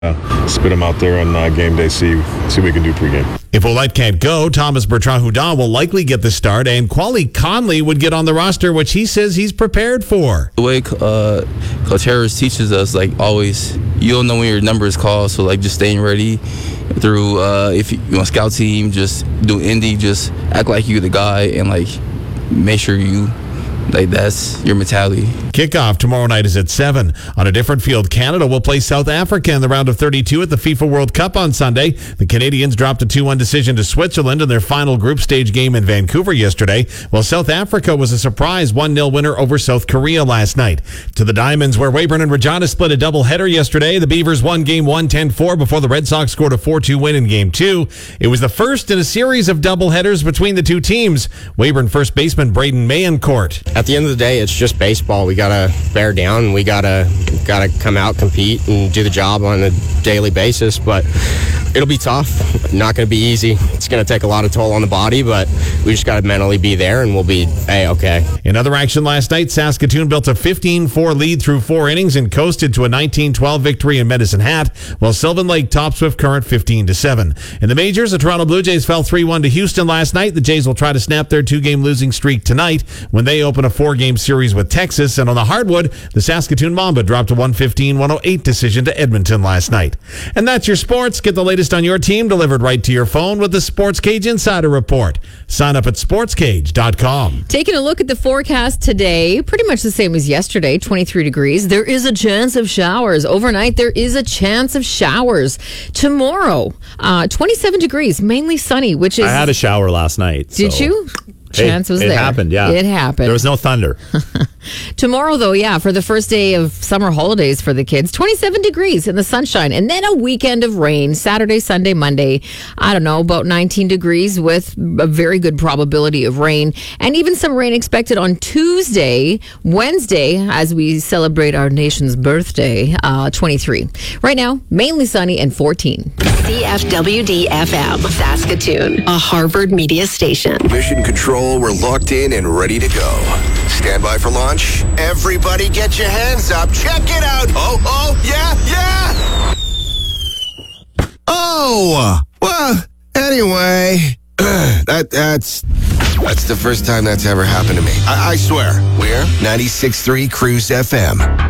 Spit them out there on game day, see what we can do pregame. If Ouellette can't go, Thomas Bertrand-Houdan will likely get the start, and Quali Conley would get on the roster, which he says he's prepared for. The way Coach Harris teaches us, like always, you don't know when your number is called, so like just staying ready through, if you want scout team, just do indie, just act like you're the guy and like make sure that's your mentality. Kickoff tomorrow night is at 7. On a different field, Canada will play South Africa in the round of 32 at the FIFA World Cup on Sunday. The Canadians dropped a 2-1 decision to Switzerland in their final group stage game in Vancouver yesterday, while South Africa was a surprise 1-0 winner over South Korea last night. To the Diamonds, where Weyburn and Regina split a doubleheader yesterday. The Beavers won Game 1 10-4 before the Red Sox scored a 4-2 win in Game 2. It was the first in a series of doubleheaders between the two teams. Weyburn first baseman Braden Mayencourt. At the end of the day, it's just baseball. We gotta bear down. We gotta come out, compete, and do the job on a daily basis. But it'll be tough. Not going to be easy. It's going to take a lot of toll on the body, but we just got to mentally be there, and we'll be okay. In other action last night, Saskatoon built a 15-4 lead through 4 innings and coasted to a 19-12 victory in Medicine Hat, while Sylvan Lake topped Swift Current 15-7. In the majors, the Toronto Blue Jays fell 3-1 to Houston last night. The Jays will try to snap their 2-game losing streak tonight when they open a 4-game series with Texas. And on the hardwood, the Saskatoon Mamba dropped a 115-108 decision to Edmonton last night. And that's your sports. Get the latest on your team delivered right to your phone with the Sports Cage Insider Report. Sign up at sportscage.com. Taking a look at the forecast today, pretty much the same as yesterday, 23 degrees. There is a chance of showers. Overnight, there is a chance of showers. Tomorrow, 27 degrees, mainly sunny, which is... I had a shower last night. Did you? Chance was there. It happened, yeah. It happened. There was no thunder. Tomorrow, though, for the first day of summer holidays for the kids, 27 degrees in the sunshine, and then a weekend of rain, Saturday, Sunday, Monday, I don't know, about 19 degrees with a very good probability of rain, and even some rain expected on Tuesday, Wednesday, as we celebrate our nation's birthday, 23. Right now, mainly sunny and 14. CFWD-FM, Saskatoon, a Harvard media station. Mission Control, we're locked in and ready to go. Stand by for launch. Everybody get your hands up. Check it out. Oh, yeah. Oh, well, anyway, that's the first time that's ever happened to me. I swear. We're 96.3 Cruise FM.